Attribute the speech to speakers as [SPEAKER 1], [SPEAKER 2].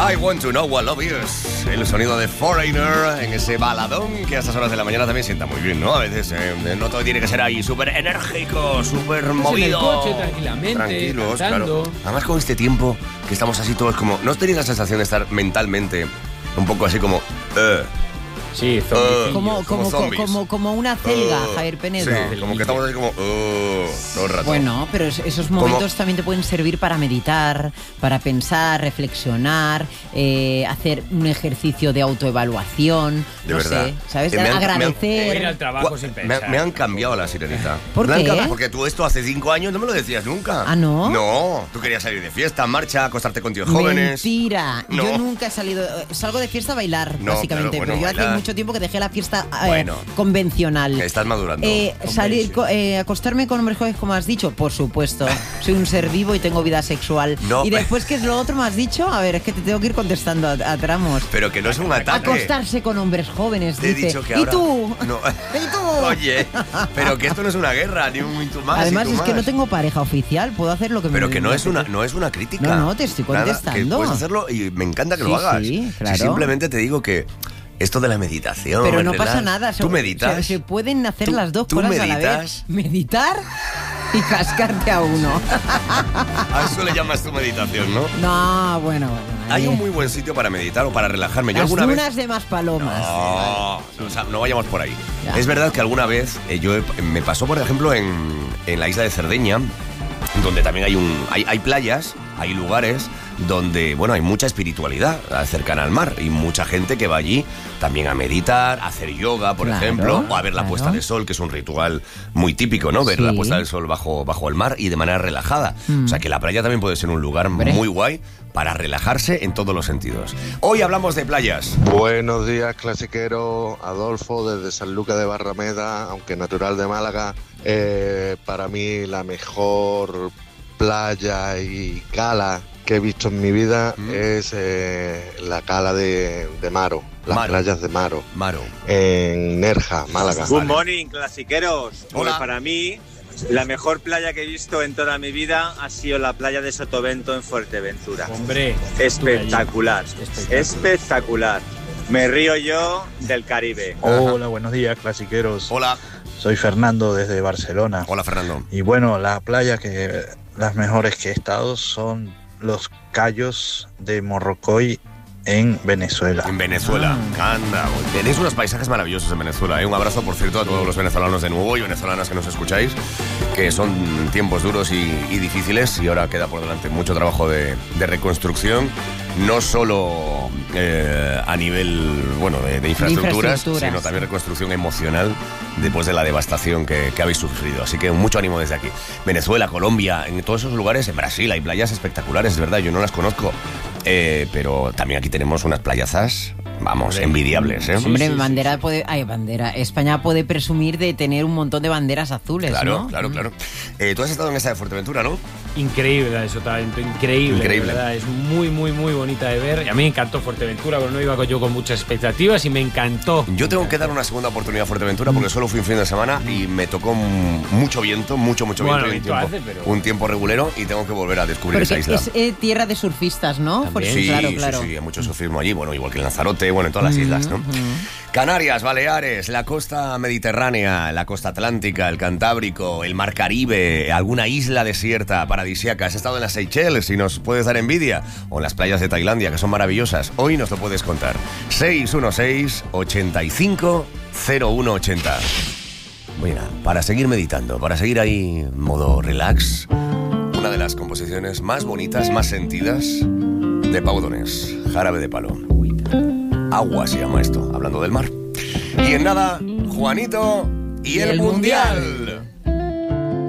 [SPEAKER 1] I Want to Know What Love Is. El sonido de Foreigner en ese baladón que a estas horas de la mañana también sienta muy bien, ¿no? A veces no todo tiene que ser ahí súper enérgico, súper movido.
[SPEAKER 2] En el coche, tranquilamente,
[SPEAKER 1] tranquilos,
[SPEAKER 2] cantando.
[SPEAKER 1] claro. Además, con este tiempo que estamos así todos como... ¿No tenéis la sensación de estar mentalmente un poco así como...
[SPEAKER 2] Sí, zombie.
[SPEAKER 3] Como una celga, Javier Penedo.
[SPEAKER 1] Sí, como que estamos así como... todo el rato.
[SPEAKER 3] Bueno, pero esos momentos también te pueden servir para meditar, para pensar, reflexionar, hacer un ejercicio de autoevaluación,
[SPEAKER 1] De
[SPEAKER 3] no
[SPEAKER 1] verdad.
[SPEAKER 3] sé, ¿sabes?
[SPEAKER 1] Me han-
[SPEAKER 3] Agradecer.
[SPEAKER 2] Ir al trabajo sin pensar.
[SPEAKER 1] Me han cambiado la Sirenita.
[SPEAKER 3] ¿Por
[SPEAKER 1] Me han
[SPEAKER 3] qué?
[SPEAKER 1] cambiado, porque tú esto hace 5 años no me lo decías nunca.
[SPEAKER 3] ¿Ah, no?
[SPEAKER 1] No, tú querías salir de fiesta, marcha, acostarte con tíos jóvenes.
[SPEAKER 3] Mentira.
[SPEAKER 1] No.
[SPEAKER 3] Yo nunca he salido... Salgo de fiesta a bailar,
[SPEAKER 1] No,
[SPEAKER 3] básicamente.
[SPEAKER 1] claro,
[SPEAKER 3] pero yo
[SPEAKER 1] bueno,
[SPEAKER 3] hace
[SPEAKER 1] bailar.
[SPEAKER 3] mucho tiempo que dejé la fiesta
[SPEAKER 1] Bueno.
[SPEAKER 3] convencional.
[SPEAKER 1] Estás madurando.
[SPEAKER 3] Salir, acostarme con hombres jóvenes, como has dicho, por supuesto. Soy un ser vivo y tengo vida sexual.
[SPEAKER 1] No.
[SPEAKER 3] Y después, ¿qué es lo otro me has dicho? A ver, es que te tengo que ir contestando a tramos.
[SPEAKER 1] Pero que no es un ataque.
[SPEAKER 3] Acostarse con hombres jóvenes,
[SPEAKER 1] Te he
[SPEAKER 3] dice.
[SPEAKER 1] dicho que
[SPEAKER 3] ¿Y
[SPEAKER 1] ahora...
[SPEAKER 3] tú?
[SPEAKER 1] No.
[SPEAKER 3] ¿Y tú?
[SPEAKER 1] Oye, pero que esto no es una guerra, ni un tú más.
[SPEAKER 3] Además,
[SPEAKER 1] y tú
[SPEAKER 3] es que
[SPEAKER 1] más.
[SPEAKER 3] no tengo pareja oficial. Puedo hacer lo que
[SPEAKER 1] Pero
[SPEAKER 3] me...
[SPEAKER 1] que no
[SPEAKER 3] me
[SPEAKER 1] es una,
[SPEAKER 3] apetezca.
[SPEAKER 1] no es una crítica.
[SPEAKER 3] No, te estoy
[SPEAKER 1] Nada,
[SPEAKER 3] contestando.
[SPEAKER 1] que puedes hacerlo y me encanta que
[SPEAKER 3] Sí,
[SPEAKER 1] lo hagas.
[SPEAKER 3] sí, claro.
[SPEAKER 1] Si simplemente te digo que esto de la meditación...
[SPEAKER 3] Pero
[SPEAKER 1] el
[SPEAKER 3] no pasa
[SPEAKER 1] relax,
[SPEAKER 3] nada.
[SPEAKER 1] ¿Tú meditas?
[SPEAKER 3] Se pueden hacer
[SPEAKER 1] ¿Tú-
[SPEAKER 3] las dos
[SPEAKER 1] tú
[SPEAKER 3] cosas a la
[SPEAKER 1] meditas?
[SPEAKER 3] vez. Meditar y cascarte a uno.
[SPEAKER 1] A eso le llamas tu meditación, ¿no?
[SPEAKER 3] No, bueno.
[SPEAKER 1] Hay un muy buen sitio para meditar o para relajarme. Yo
[SPEAKER 3] Las
[SPEAKER 1] alguna
[SPEAKER 3] lunas
[SPEAKER 1] vez...
[SPEAKER 3] de Maspalomas.
[SPEAKER 1] No, o sea, no vayamos por ahí.
[SPEAKER 3] Ya.
[SPEAKER 1] Es verdad que alguna vez me pasó, por ejemplo, en la isla de Cerdeña, donde también hay playas, hay lugares donde, bueno, hay mucha espiritualidad cercana al mar y mucha gente que va allí también a meditar, a hacer yoga, por
[SPEAKER 3] Claro,
[SPEAKER 1] ejemplo, o a ver la
[SPEAKER 3] claro.
[SPEAKER 1] puesta de sol, que es un ritual muy típico, ¿no? Ver
[SPEAKER 3] Sí.
[SPEAKER 1] la puesta del sol bajo el mar y de manera relajada. O sea, que la playa también puede ser un lugar
[SPEAKER 3] Hombre.
[SPEAKER 1] muy guay para relajarse en todos los sentidos. Hoy hablamos de playas.
[SPEAKER 4] Buenos días, clasiquero. Adolfo, desde San Lucas de Barrameda, aunque natural de Málaga. Para mí la mejor playa y cala que he visto en mi vida es la cala de Maro, las
[SPEAKER 1] Maro.
[SPEAKER 4] playas de Maro, en Nerja, Málaga.
[SPEAKER 5] Good morning, clasiqueros. Pues
[SPEAKER 1] Hola.
[SPEAKER 5] para mí, la mejor playa que he visto en toda mi vida ha sido la playa de Sotavento en Fuerteventura.
[SPEAKER 2] Hombre.
[SPEAKER 5] Espectacular, espectacular. Me río yo del Caribe.
[SPEAKER 6] Hola, buenos días, clasiqueros.
[SPEAKER 1] Hola.
[SPEAKER 6] Soy Fernando desde Barcelona.
[SPEAKER 1] Hola, Fernando.
[SPEAKER 6] Y bueno, la playa que las mejores que he estado son los Cayos de Morrocoy en Venezuela.
[SPEAKER 1] En Venezuela. Anda, tenéis unos paisajes maravillosos en Venezuela, ¿eh? Un abrazo, por cierto, a todos los venezolanos de nuevo y venezolanas que nos escucháis, que son tiempos duros y difíciles y ahora queda por delante mucho trabajo de reconstrucción, no solo a nivel, bueno, de infraestructuras, sino también reconstrucción emocional después de la devastación que habéis sufrido. Así que mucho ánimo desde aquí. Venezuela, Colombia, en todos esos lugares, en Brasil hay playas espectaculares, de verdad, yo no las conozco. Pero también aquí tenemos unas playazas, vamos, envidiables, ¿eh?
[SPEAKER 3] Hombre, España puede presumir de tener un montón de banderas azules,
[SPEAKER 1] Claro,
[SPEAKER 3] ¿no?
[SPEAKER 1] claro. Tú has estado en esa de Fuerteventura, ¿no?
[SPEAKER 2] Increíble la de Sotavento, increíble. De verdad, es muy, muy, muy bonita de ver. Y a mí me encantó Fuerteventura, pero no iba yo con muchas expectativas y me encantó.
[SPEAKER 1] Yo tengo que dar una segunda oportunidad a Fuerteventura porque solo fui un fin de semana y me tocó mucho viento, mucho
[SPEAKER 2] Bueno,
[SPEAKER 1] viento.
[SPEAKER 2] viento hace, pero-
[SPEAKER 1] Un tiempo regulero y tengo que volver a descubrir
[SPEAKER 3] Porque
[SPEAKER 1] esa isla.
[SPEAKER 3] es tierra de surfistas, ¿no?
[SPEAKER 2] También.
[SPEAKER 1] Sí,
[SPEAKER 3] claro.
[SPEAKER 1] sí, hay mucho surfismo allí, bueno, igual que en Lanzarote, bueno, en todas las islas, ¿no? Canarias, Baleares, la costa mediterránea, la costa atlántica, el Cantábrico, el mar Caribe, alguna isla desierta, paradisíaca. Has estado en las Seychelles y nos puedes dar envidia, o en las playas de Tailandia, que son maravillosas. Hoy nos lo puedes contar. 616-85-0180. Bueno, para seguir meditando, para seguir ahí en modo relax, una de las composiciones más bonitas, más sentidas de Pau Donés, Jarabe de Palo. Agua se llama esto, hablando del mar. Y en nada, Juanito y el Mundial.